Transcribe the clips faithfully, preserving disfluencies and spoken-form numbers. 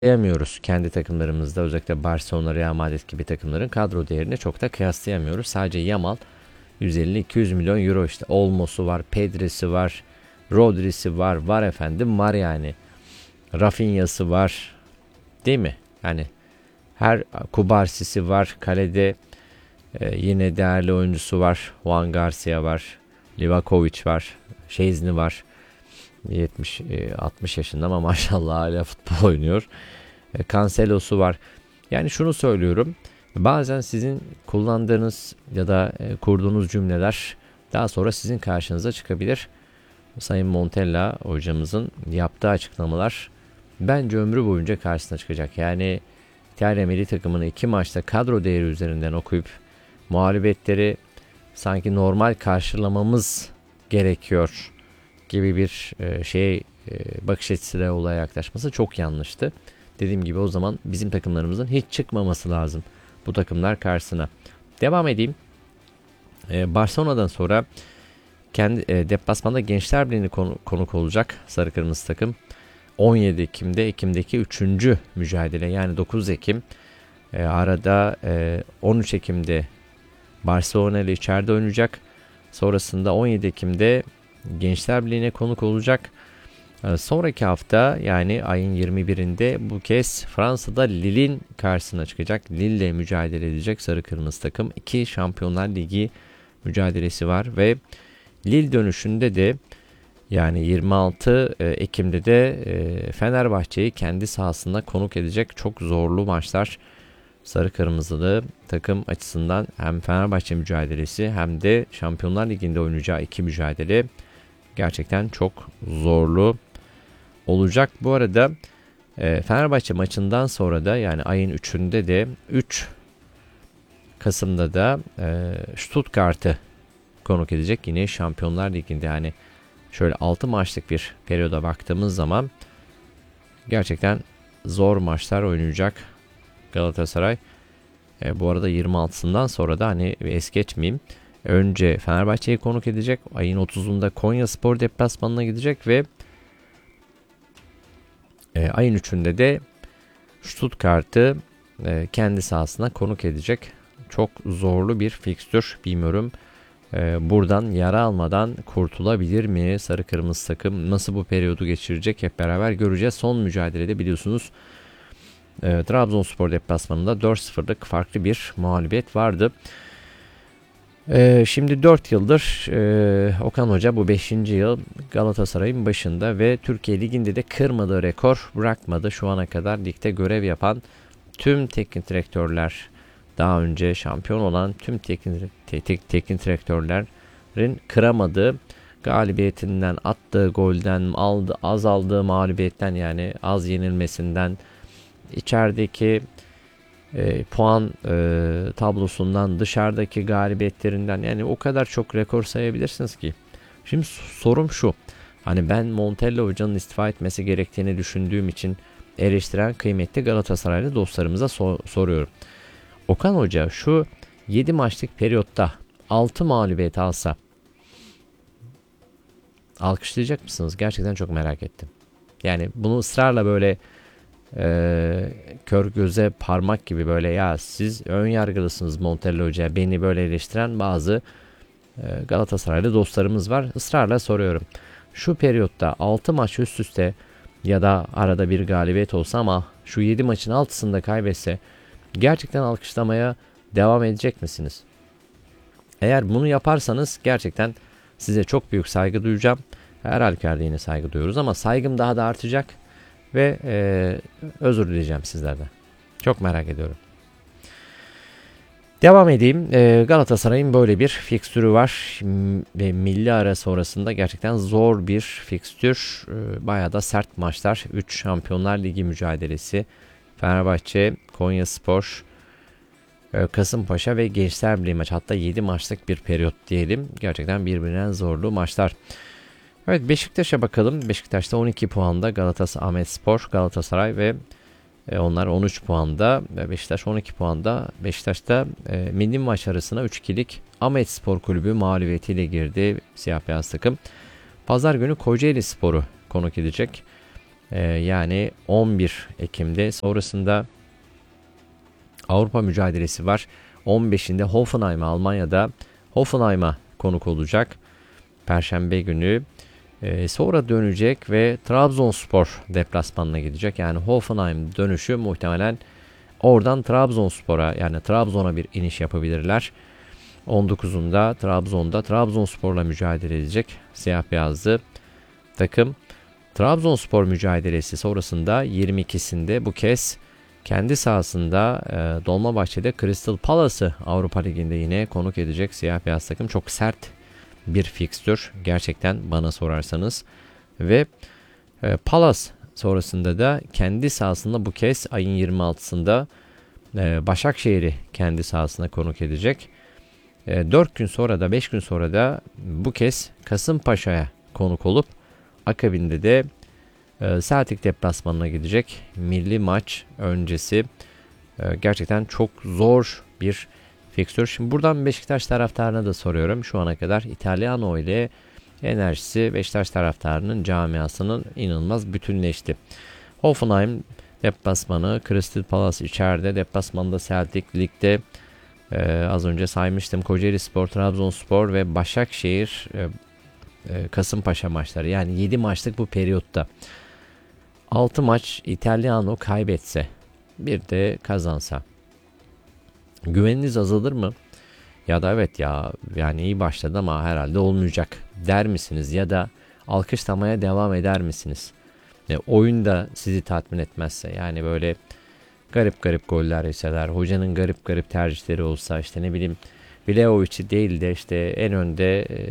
kıyaslayamıyoruz kendi takımlarımızda, özellikle Barcelona, Real Madrid gibi takımların kadro değerini çok da kıyaslayamıyoruz. Sadece Yamal yüz elli iki yüz milyon euro, işte Olmo'su var, Pedri'si var, Rodri'si var, var efendim var yani. Rafinha'sı var, değil mi? Yani her Kubarsisi var kalede, e, yine değerli oyuncusu var. Juan Garcia var, Livakovic var, Şezni var. yetmiş altmış yaşında ama maşallah hala futbol oynuyor. E, Cancelo'su var. Yani şunu söylüyorum. Bazen sizin kullandığınız ya da e, kurduğunuz cümleler daha sonra sizin karşınıza çıkabilir. Sayın Montella hocamızın yaptığı açıklamalar bence ömrü boyunca karşısına çıkacak. Yani İtalya milli takımını iki maçta kadro değeri üzerinden okuyup mağlubiyetleri sanki normal karşılamamız gerekiyor gibi bir e, şey e, bakış açısıyla olaya yaklaşması çok yanlıştı. Dediğim gibi o zaman bizim takımlarımızın hiç çıkmaması lazım bu takımlar karşısına. Devam edeyim. E, Barcelona'dan sonra kendi e, deplasmanda Gençler Birliği'ne konu, konuk olacak sarı kırmızı takım. on yedi Ekim'de Ekim'deki üçüncü mücadele, yani dokuz Ekim. E, arada e, on üç Ekim'de Barcelona ile içeride oynayacak. Sonrasında on yedi Ekim'de Gençler Birliği'ne konuk olacak. E, sonraki hafta, yani ayın yirmi birinde bu kez Fransa'da Lille'in karşısına çıkacak. Lille ile mücadele edecek sarı kırmızı takım. İki Şampiyonlar Ligi mücadelesi var ve Lille dönüşünde de, yani yirmi altı Ekim'de de Fenerbahçe'yi kendi sahasında konuk edecek. Çok zorlu maçlar sarı kırmızılı takım açısından, hem Fenerbahçe mücadelesi hem de Şampiyonlar Ligi'nde oynayacağı iki mücadele gerçekten çok zorlu olacak. Bu arada Fenerbahçe maçından sonra da, yani ayın üçünde de üç Kasım'da da Stuttgart'ı konuk edecek. Yine Şampiyonlar Ligi'nde, yani şöyle altı maçlık bir periyoda baktığımız zaman gerçekten zor maçlar oynayacak Galatasaray. E, bu arada yirmi altısından sonra da, hani es geçmeyeyim, önce Fenerbahçe'yi konuk edecek. Ayın otuzunda Konyaspor deplasmanına gidecek ve e, ayın üçünde de Stuttgart'ı e, kendi sahasına konuk edecek. Çok zorlu bir fikstür. Bilmiyorum e, buradan yara almadan kurtulabilir mi sarı kırmızı takım? Nasıl bu periyodu geçirecek, hep beraber göreceğiz. Son mücadelede biliyorsunuz e, Trabzonspor deplasmanında dört sıfırlık farklı bir mağlubiyet vardı. E, şimdi dört yıldır e, Okan Hoca bu beşinci yıl Galatasaray'ın başında ve Türkiye Ligi'nde de kırmadığı rekor bırakmadı. Şu ana kadar ligde görev yapan tüm teknik direktörler, daha önce şampiyon olan tüm teknik, teknik, teknik direktörlerin kıramadığı, galibiyetinden, attığı golden, aldı, az aldığı mağlubiyetten, yani az yenilmesinden, içerideki e, puan e, tablosundan, dışarıdaki galibiyetlerinden, yani o kadar çok rekor sayabilirsiniz ki. Şimdi sorum şu: hani ben Montella hocanın istifa etmesi gerektiğini düşündüğüm için eleştiren kıymetli Galatasaraylı dostlarımıza so- soruyorum. Okan Hoca şu yedi maçlık periyotta altı mağlubiyet alsa alkışlayacak mısınız? Gerçekten çok merak ettim. Yani bunu ısrarla böyle e, kör göze parmak gibi, böyle ya siz ön yargılısınız Montella Hoca, beni böyle eleştiren bazı e, Galatasaraylı dostlarımız var. Israrla soruyorum. Şu periyotta altı maç üst üste ya da arada bir galibiyet olsa ama şu yedi maçın altısını da kaybetse gerçekten alkışlamaya devam edecek misiniz? Eğer bunu yaparsanız gerçekten size çok büyük saygı duyacağım. Her halükarda yine saygı duyuyoruz ama saygım daha da artacak ve e, özür dileyeceğim sizlerden. Çok merak ediyorum. Devam edeyim. E, Galatasaray'ın böyle bir fikstürü var ve milli ara sonrasında gerçekten zor bir fikstür. E, bayağı da sert maçlar. üç Şampiyonlar Ligi mücadelesi. Fenerbahçe, Konyaspor, Kasımpaşa ve Gençler Birliği maçı, hatta yedi maçlık bir periyot diyelim. Gerçekten birbirinden zorlu maçlar. Evet, Beşiktaş'a bakalım. Beşiktaş'ta on iki puanda, Galatasaray, Ahmetspor, Galatasaray ve e, onlar on üç puanda. Beşiktaş on iki puanda. Beşiktaş'ta e, milli maç arasına üç ikilik Ahmetspor Kulübü mağlubiyetiyle girdi siyah beyaz takım. Pazar günü Kocaeli Spor'u konuk edecek. Ee, yani on bir Ekim'de. Sonrasında Avrupa mücadelesi var. on beşinde Hoffenheim'a, Almanya'da Hoffenheim'a konuk olacak. Perşembe günü. Ee, sonra dönecek ve Trabzonspor deplasmanına gidecek. Yani Hoffenheim dönüşü muhtemelen oradan Trabzonspor'a, yani Trabzon'a bir iniş yapabilirler. on dokuzunda Trabzon'da Trabzonspor'la mücadele edecek siyah beyazlı takım. Trabzonspor mücadelesi sonrasında yirmi ikisinde bu kez kendi sahasında e, Dolmabahçe'de Crystal Palace'ı Avrupa Ligi'nde yine konuk edecek siyah beyaz takım. Çok sert bir fikstür gerçekten bana sorarsanız. Ve e, Palace sonrasında da kendi sahasında bu kez ayın yirmi altısında e, Başakşehir'i kendi sahasına konuk edecek. E, dört gün sonra da beş gün sonra da bu kez Kasımpaşa'ya konuk olup akabinde de e, Celtic deplasmanına gidecek. Milli maç öncesi e, gerçekten çok zor bir fikstür. Şimdi buradan Beşiktaş taraftarına da soruyorum. Şu ana kadar Italiano ile enerjisi Beşiktaş taraftarının camiasının inanılmaz bütünleşti. Hoffenheim deplasmanı, Crystal Palace içeride, deplasmanda Celtic, ligde Ee, az önce saymıştım Kocaelispor, Trabzonspor ve Başakşehir, e, e, Kasımpaşa maçları. Yani yedi maçlık bu periyotta altı maç Italiano kaybetse, bir de kazansa güveniniz azalır mı? Ya da evet ya yani iyi başladı ama herhalde olmayacak der misiniz? Ya da alkışlamaya devam eder misiniz? E, oyun da sizi tatmin etmezse, yani böyle garip garip goller yeseler, hocanın garip garip tercihleri olsa, işte ne bileyim Vlahovic'i değil de işte en önde e,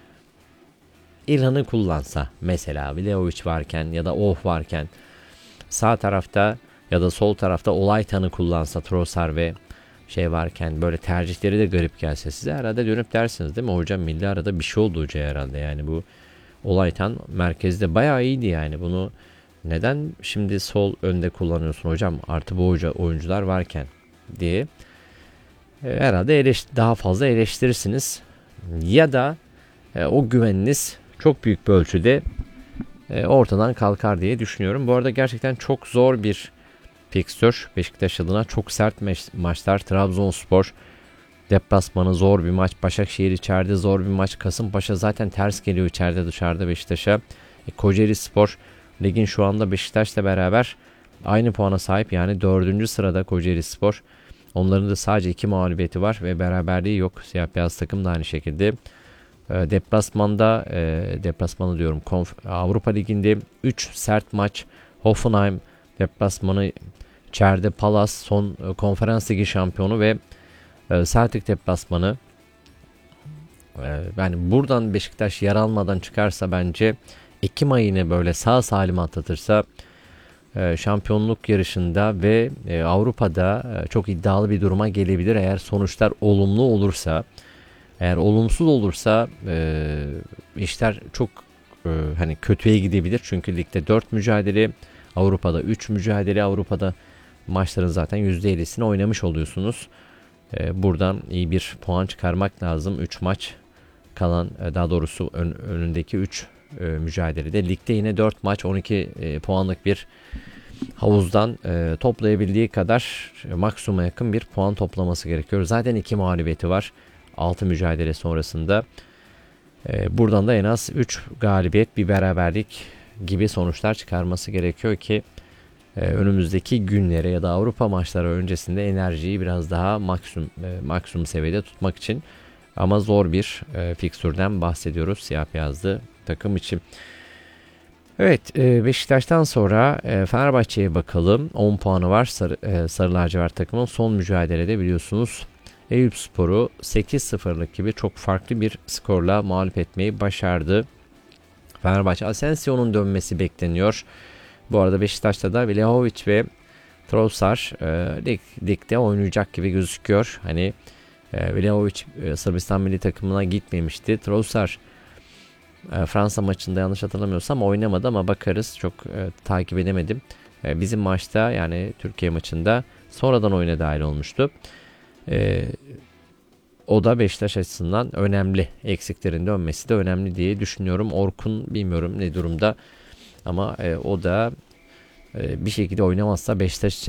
İlhan'ı kullansa mesela, Vlahovic varken ya da Oh varken, sağ tarafta ya da sol tarafta Olaytan'ı kullansa, Trossard ve şey varken, böyle tercihleri de garip gelse size, herhalde dönüp dersiniz değil mi? Hocam milli arada bir şey oldu hoca herhalde, yani bu Olaytan merkezde bayağı iyiydi, yani bunu neden şimdi sol önde kullanıyorsun hocam artı bu hoca oyuncular varken diye e, herhalde eleş daha fazla eleştirirsiniz ya da e, o güveniniz çok büyük bir ölçüde e, ortadan kalkar diye düşünüyorum. Bu arada gerçekten çok zor bir fikstür Beşiktaş adına, çok sert ma- maçlar. Trabzonspor deplasmanı zor bir maç, Başakşehir içeride zor bir maç, Kasımpaşa zaten ters geliyor içeride dışarıda Beşiktaş'a, e, Kocaelispor ligin şu anda Beşiktaş'la beraber aynı puana sahip, yani dördüncü sırada Kocaelispor. Onların da sadece iki mağlubiyeti var ve beraberliği yok. Siyah beyaz takım da aynı şekilde. E, deplasmanda, e, deplasmanı diyorum Konf- Avrupa Ligi'nde üç sert maç. Hoffenheim deplasmanı, içeride Palace son e, konferans ligi şampiyonu ve e, Celtic deplasmanı. E, yani buradan Beşiktaş yer almadan çıkarsa, bence Ekim ayını böyle sağ salim atlatırsa e, şampiyonluk yarışında ve e, Avrupa'da e, çok iddialı bir duruma gelebilir. Eğer sonuçlar olumlu olursa, eğer olumsuz olursa e, işler çok e, hani kötüye gidebilir. Çünkü ligde dört mücadele, Avrupa'da üç mücadele, Avrupa'da maçların zaten yüzde ellisini oynamış oluyorsunuz. E, buradan iyi bir puan çıkarmak lazım. üç maç kalan, e, daha doğrusu ön, önündeki üç e, mücadelede. Ligde yine dört maç, on iki e, puanlık bir havuzdan e, toplayabildiği kadar e, maksimuma yakın bir puan toplaması gerekiyor. Zaten iki mağlubiyeti var altı mücadele sonrasında. E, buradan da en az üç galibiyet, bir beraberlik gibi sonuçlar çıkarması gerekiyor ki e, önümüzdeki günlere ya da Avrupa maçları öncesinde enerjiyi biraz daha maksimum e, maksimum seviyede tutmak için. Ama zor bir e, fikstürden bahsediyoruz siyah beyazlı takım için. Evet, e, Beşiktaş'tan sonra e, Fenerbahçe'ye bakalım. on puanı var Sarı, e, Sarı Lacivert takımın. Son mücadelede biliyorsunuz Eyüpspor'u sekiz sıfırlık gibi çok farklı bir skorla mağlup etmeyi başardı. Fenerbahçe, Asensio'nun dönmesi bekleniyor. Bu arada Beşiktaş'ta da Vlahovic ve Trossard e, lig, ligde oynayacak gibi gözüküyor. Hani e, Vlahovic e, Sırbistan milli takımına gitmemişti. Trossard e, Fransa maçında yanlış hatırlamıyorsam oynamadı ama bakarız, çok e, takip edemedim. E, bizim maçta, yani Türkiye maçında sonradan oyuna dahil olmuştu. E, o da Beşiktaş açısından önemli. Eksiklerin dönmesi de önemli diye düşünüyorum. Orkun bilmiyorum ne durumda ama e, o da e, bir şekilde oynamazsa Beşiktaş